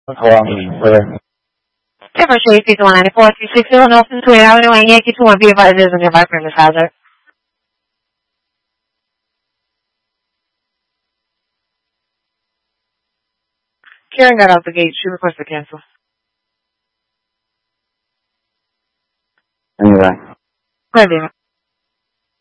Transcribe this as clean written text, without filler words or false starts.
Hold on, brother. Timber Street, 4194-360 North and Tweed Avenue, and Yankee 2 be advised is in your vice premise hazard. Karen got out the gate. She requests to cancel. Anyway. Go ahead, David.